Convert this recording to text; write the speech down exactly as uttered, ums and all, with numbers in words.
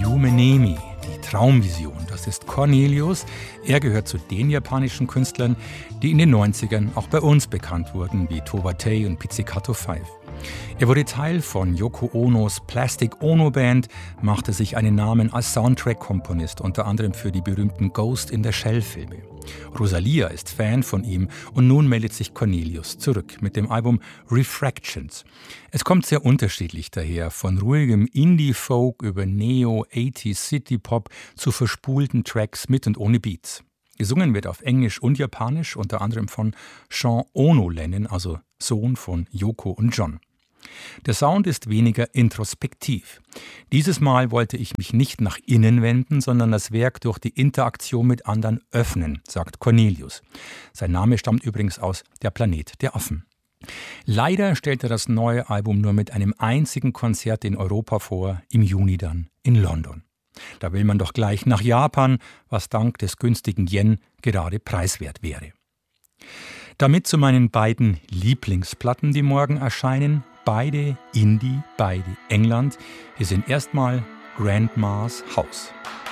Illuminemi, die Traumvision. Das ist Cornelius. Er gehört zu den japanischen Künstlern, die in den neunzigern auch bei uns bekannt wurden, wie Towa-Tei und Pizzicato fünf. Er wurde Teil von Yoko Onos Plastic Ono Band, machte sich einen Namen als Soundtrack-Komponist, unter anderem für die berühmten Ghost in the Shell-Filme. Rosalia ist Fan von ihm und nun meldet sich Cornelius zurück mit dem Album Refractions. Es kommt sehr unterschiedlich daher, von ruhigem Indie-Folk über Neo-achtziger City-Pop zu verspulten Tracks mit und ohne Beats. Gesungen wird auf Englisch und Japanisch, unter anderem von Sean Ono Lennon, also Sohn von Yoko und John. Der Sound ist weniger introspektiv. Dieses Mal wollte ich mich nicht nach innen wenden, sondern das Werk durch die Interaktion mit anderen öffnen, sagt Cornelius. Sein Name stammt übrigens aus Der Planet der Affen. Leider stellt er das neue Album nur mit einem einzigen Konzert in Europa vor, im Juni dann in London. Da will man doch gleich nach Japan, was dank des günstigen Yen gerade preiswert wäre. Damit zu meinen beiden Lieblingsplatten, die morgen erscheinen. Beide Indie, beide England. Hier sind erstmal Grandma's House.